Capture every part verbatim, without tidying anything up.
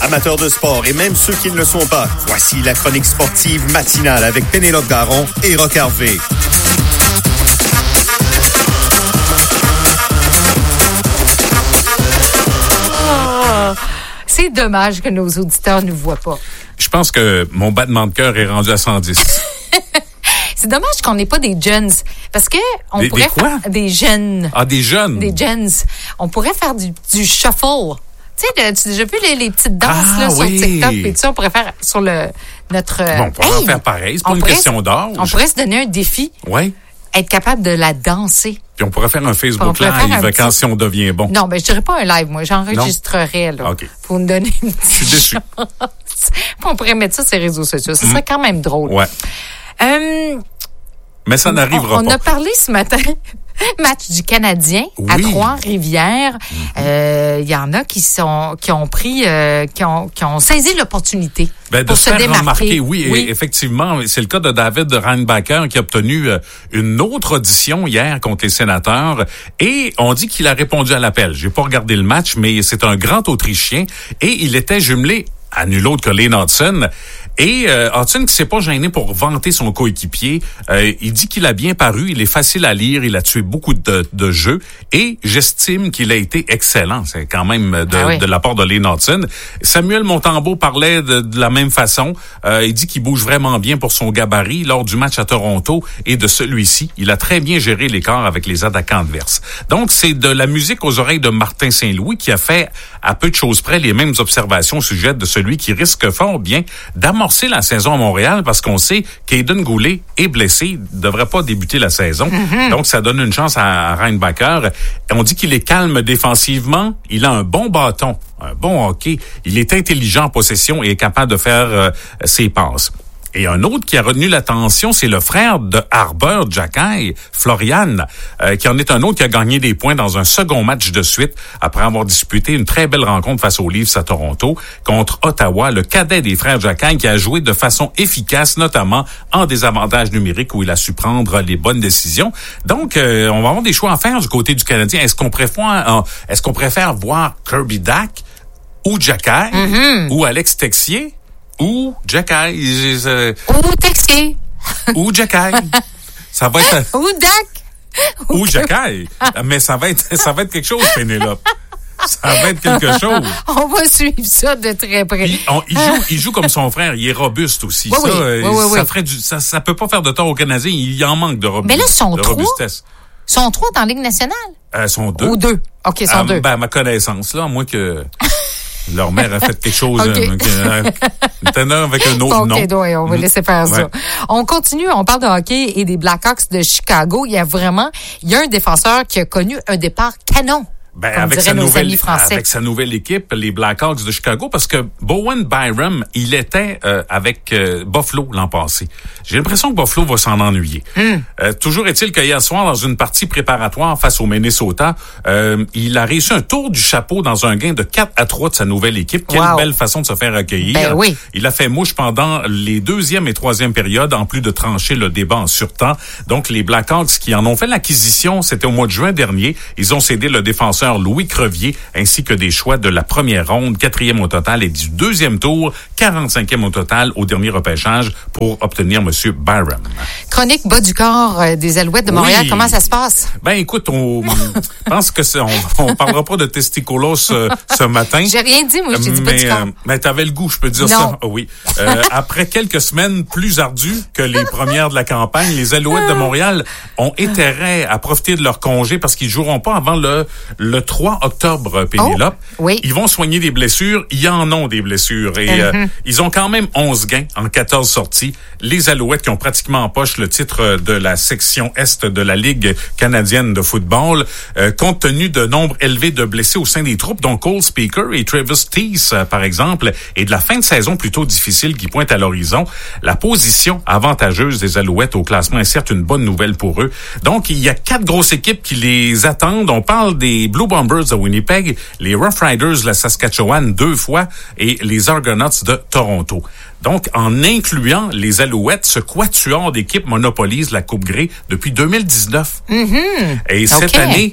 Amateurs de sport et même ceux qui ne le sont pas, voici la chronique sportive matinale avec Pénélope Garon et Roch Harvey. Oh, c'est dommage que nos auditeurs ne voient pas. Je pense que mon battement de cœur est rendu à cent dix. C'est dommage qu'on n'ait pas des jeunes. Parce que on des, pourrait des quoi? faire des jeunes. Ah, des jeunes? Des jeunes. On pourrait faire du, du shuffle. Tu sais, tu as déjà vu les, les petites danses ah, là, oui. sur TikTok et tout ça? On pourrait faire sur le notre. Bon, on pourrait hey, en faire pareil. C'est pas une pourrait, question d'âge. On pourrait se donner un défi. Oui. Être capable de la danser. Puis on pourrait faire un Facebook Live un petit... quand si on devient bon. Non, ben je dirais pas un live, moi. J'enregistrerais, là. OK. Pour me donner une petite Je suis déçu. chance. On pourrait mettre ça sur les réseaux sociaux. Ça serait mm. quand même drôle. Ouais. Euh, Mais ça n'arrivera on, pas. On a parlé ce matin, match du Canadien oui. à Trois-Rivières. Il mm-hmm. euh, y en a qui sont qui ont pris, euh, qui ont qui ont saisi l'opportunité ben, pour de se, se faire démarquer. remarquer. Oui, oui. Et effectivement, c'est le cas de David Reinbacher qui a obtenu euh, une autre audition hier contre les Sénateurs et on dit qu'il a répondu à l'appel. J'ai pas regardé le match, mais c'est un grand Autrichien et il était jumelé à nul autre que Lane Hudson. Et euh, Hudson qui s'est pas gêné pour vanter son coéquipier, euh, il dit qu'il a bien paru, il est facile à lire, il a tué beaucoup de, de jeux et j'estime qu'il a été excellent. C'est quand même de, ah oui. de la part de Lane Hudson. Samuel Montembeault parlait de, de la même façon. Euh, il dit qu'il bouge vraiment bien pour son gabarit lors du match à Toronto et de celui-ci. Il a très bien géré l'écart avec les attaquants adverses. Donc, c'est de la musique aux oreilles de Martin Saint-Louis qui a fait à peu de choses près les mêmes observations au sujet de celui qui risque fort bien d'amorcer la saison à Montréal parce qu'on sait qu'Aiden Goulet est blessé, ne devrait pas débuter la saison. Mm-hmm. Donc, ça donne une chance à Reinbacher. On dit qu'il est calme défensivement. Il a un bon bâton, un bon hockey. Il est intelligent en possession et est capable de faire euh, ses passes. Et un autre qui a retenu l'attention, c'est le frère de Harbour Xhekaj, Florian, euh, qui en est un autre qui a gagné des points dans un second match de suite après avoir disputé une très belle rencontre face aux Leafs à Toronto contre Ottawa, le cadet des frères Xhekaj qui a joué de façon efficace, notamment en désavantage numérique où il a su prendre les bonnes décisions. Donc, euh, on va avoir des choix à faire du côté du Canadien. Est-ce qu'on préfère, euh, est-ce qu'on préfère voir Kirby Dach ou Xhekaj mm-hmm. ou Alex Texier? Ou Xhekaj. Euh, ou Texier. Ou Xhekaj. Ça va être... Ou Dach. Ou Xhekaj. Mais ça va être, ça va être quelque chose, Pénélope. Ça va être quelque chose. On va suivre ça de très près. Il, on, il, joue, il joue comme son frère. Il est robuste aussi. Oui, ça, oui, euh, oui, oui, ça, oui. ferait du, ça, ça peut pas faire de tort aux Canadiens. Il en manque de, robu- Mais là, sont de trois? robustesse. Sont trois dans la Ligue nationale? Euh, sont deux. Ou deux. OK, sont à, deux. Ben, à ma connaissance, là, à moins que... Leur mère a fait quelque chose okay. euh, euh, avec un autre okay, nom. OK, donc, on va laisser faire ouais. ça. On continue, on parle de hockey et des Blackhawks de Chicago. Il y a vraiment, il y a un défenseur qui a connu un départ canon. Ben, avec sa, nouvelle, avec sa nouvelle équipe, les Blackhawks de Chicago, parce que Bowen Byram, il était euh, avec euh, Buffalo l'an passé. J'ai l'impression que Buffalo va s'en ennuyer. Mm. Euh, toujours est-il qu'hier soir, dans une partie préparatoire face au Minnesota, euh, il a réussi un tour du chapeau dans un gain de quatre à trois de sa nouvelle équipe. Quelle wow. belle façon de se faire accueillir. Ben oui. Il a fait mouche pendant les deuxième et troisième périodes, en plus de trancher le débat en surtemps. Donc, les Blackhawks qui en ont fait l'acquisition, c'était au mois de juin dernier, ils ont cédé le défenseur Louis Crevier, ainsi que des choix de la première ronde, quatrième au total, et du deuxième tour, quarante-cinquième au total, au dernier repêchage, pour obtenir M. Byram. Chronique bas du corps euh, des Alouettes de Montréal, oui. Comment ça se passe? Ben, écoute, on pense que c'est, on, on parlera pas de testicolos euh, ce matin. J'ai rien dit, moi, je t'ai dit bas du corps. Euh, mais t'avais le goût, je peux dire non. ça. Oh, oui. Euh, après quelques semaines plus ardues que les premières de la campagne, les Alouettes de Montréal ont intérêt à profiter de leur congé parce qu'ils joueront pas avant le, le trois octobre, Pénélope. Oh, oui. Ils vont soigner des blessures. Ils en ont des blessures. Et mm-hmm. euh, ils ont quand même onze gains en quatorze sorties. Les Alouettes qui ont pratiquement en poche le titre de la section Est de la Ligue canadienne de football, euh, compte tenu de nombre élevé de blessés au sein des troupes, dont Cole Speaker et Travis Tease, euh, par exemple, et de la fin de saison plutôt difficile qui pointe à l'horizon. La position avantageuse des Alouettes au classement est certes une bonne nouvelle pour eux. Donc, il y a quatre grosses équipes qui les attendent. On parle des Blue Bombers de Winnipeg, les Rough Riders de la Saskatchewan deux fois et les Argonauts de Toronto. Donc, en incluant les Alouettes, ce quatuor d'équipes monopolise la Coupe Grey depuis deux mille dix-neuf. Mm-hmm. Et cette okay. année,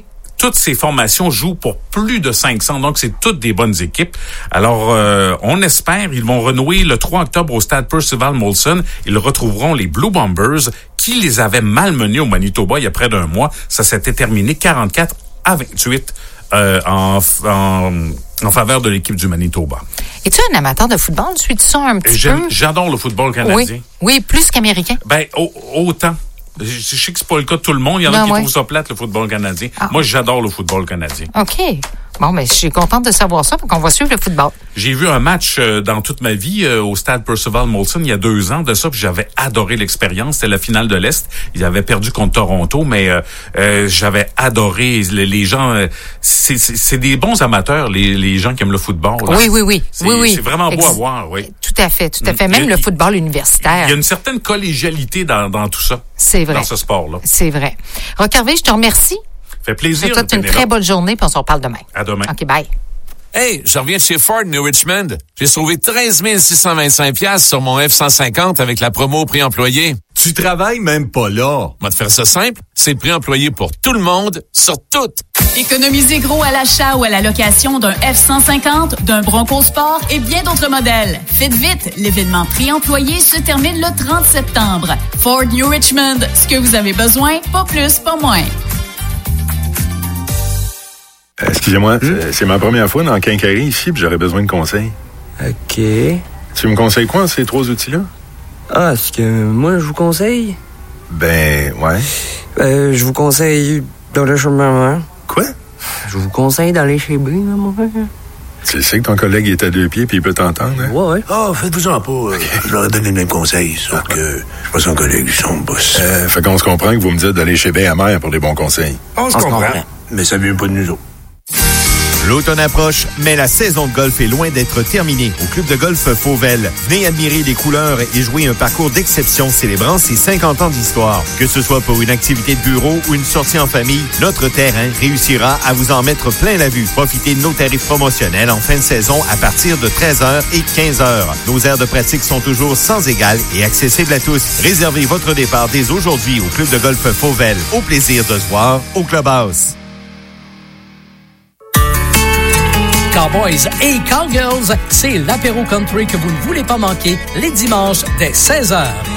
toutes ces formations jouent pour plus de cinq cents, donc c'est toutes des bonnes équipes. Alors, euh, on espère, ils vont renouer le trois octobre au stade Percival Molson. Ils retrouveront les Blue Bombers qui les avaient malmenés au Manitoba il y a près d'un mois. Ça s'était terminé quarante-quatre à vingt-huit euh, en, en, en faveur de l'équipe du Manitoba. Es-tu un amateur de football? Suis-tu ça un petit J'aime, peu? J'adore le football canadien. Oui, oui, plus qu'américain. Ben, au, autant. Je, je sais que c'est pas le cas de tout le monde. Il y en ben a qui ouais. trouvent ça plate, le football canadien. Ah. Moi, j'adore le football canadien. OK. Bon, mais je suis contente de savoir ça, donc on va suivre le football. J'ai vu un match euh, dans toute ma vie euh, au stade Percival Molson il y a deux ans de ça, puis j'avais adoré l'expérience. C'était la finale de l'Est. Ils avaient perdu contre Toronto, mais euh, euh, j'avais adoré. Les, les gens, euh, c'est, c'est, c'est des bons amateurs, les, les gens qui aiment le football. Là. Oui, oui, oui. C'est, oui, oui. c'est vraiment beau Ex- à voir, oui. Tout à fait, tout à fait. Même Il- le football universitaire. Il y a une certaine collégialité dans, dans tout ça. C'est vrai. Dans ce sport-là. C'est vrai. Rocarvé, je te remercie. Fait plaisir. Je te souhaite une Pénélope. très bonne journée, puis on se reparle demain. À demain. OK, bye. Hey, je reviens de chez Ford New Richmond. J'ai sauvé treize mille six cent vingt-cinq dollars sur mon F cent cinquante avec la promo prix employé. Tu travailles même pas là. On va te faire ça simple. C'est le prix employé pour tout le monde, sur tout. Économisez gros à l'achat ou à la location d'un F cent cinquante, d'un Bronco Sport et bien d'autres modèles. Faites vite, l'événement prix employé se termine le trente septembre. Ford New Richmond, ce que vous avez besoin, pas plus, pas moins. Euh, Excusez-moi, c'est, c'est ma première fois dans le quincaillerie ici, puis j'aurais besoin de conseils. OK. Tu me conseilles quoi, ces trois outils-là? Ah, ce que moi, je vous conseille? Ben, ouais. Euh, je vous conseille d'aller chez ma mère. Quoi? Je vous conseille d'aller chez B, mon frère. Tu sais que ton collègue est à deux pieds puis il peut t'entendre, hein? Ouais, ouais. Ah, oh, faites-vous-en pas. Okay. Je leur ai donné le même conseil, sauf que je suis pas son collègue, je suis son boss. Euh, fait qu'on se comprend que vous me dites d'aller chez B à mère pour des bons conseils. On se comprend. Mais ça vient pas de nous autres. L'automne approche, mais la saison de golf est loin d'être terminée. Au club de golf Fauvel, venez admirer les couleurs et jouer un parcours d'exception célébrant ses cinquante ans d'histoire. Que ce soit pour une activité de bureau ou une sortie en famille, notre terrain réussira à vous en mettre plein la vue. Profitez de nos tarifs promotionnels en fin de saison à partir de treize heures et quinze heures. Nos aires de pratique sont toujours sans égal et accessibles à tous. Réservez votre départ dès aujourd'hui au club de golf Fauvel. Au plaisir de se voir au Clubhouse. Cowboys et Cowgirls, c'est l'apéro country que vous ne voulez pas manquer les dimanches dès seize heures.